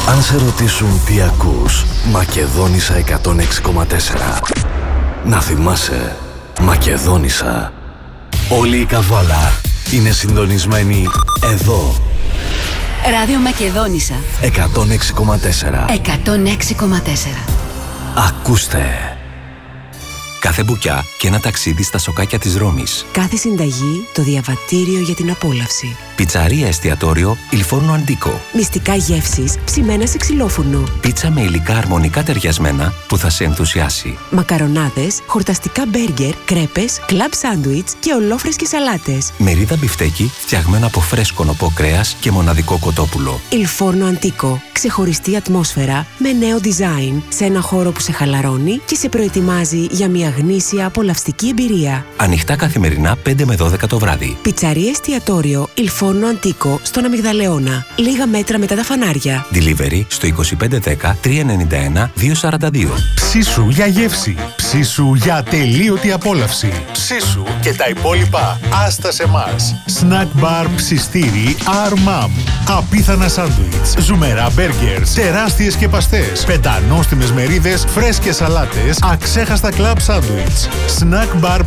Αν σε ρωτήσουν τι ακούς, Μακεδόνισσα 106,4. Να θυμάσαι, Μακεδόνισσα. Όλη η Καβάλα είναι συντονισμένη εδώ. Ράδιο Μακεδόνισσα 106,4. 106,4. Ακούστε. Κάθε μπουκιά και ένα ταξίδι στα σοκάκια της Ρώμης. Κάθε συνταγή το διαβατήριο για την απόλαυση. Πιτσαρία εστιατόριο Il Forno Antico. Μυστικά γεύσεις ψημένα σε ξυλόφουρνο. Πίτσα με υλικά αρμονικά ταιριασμένα που θα σε ενθουσιάσει. Μακαρονάδες, χορταστικά μπέργκερ, κρέπες, κλαμπ σάντουιτς και ολόφρεσκες σαλάτες. Μερίδα μπιφτέκι φτιαγμένο από φρέσκο νοπό κρέας και μοναδικό κοτόπουλο. Il Forno Antico. Ξεχωριστή ατμόσφαιρα με νέο design σε ένα χώρο που σε χαλαρώνει και σε προετοιμάζει για μια γνήσια απολαυστική εμπειρία. Ανοιχτά καθημερινά 5 με 12 το βράδυ. Πιτσαρία εστιατόριο Il Forno Antico στον Αμυγδαλεώνα. Λίγα μέτρα μετά τα φανάρια. Delivery στο 2510 391 242. Ψήσου για γεύση. Ψήσου για ατελείωτη απόλαυση. Ψήσου και τα υπόλοιπα άστα σε μας. Snack bar ψιστήρι Armam. Απίθανα σάντουιτς, ζουμερά μπέργκερς, τεράστιες σκεπαστές, πεντανόστιμες μερίδες, φρέσκες σαλάτες, αξέχαστα κλαμπ σάντουιτς. Snack bar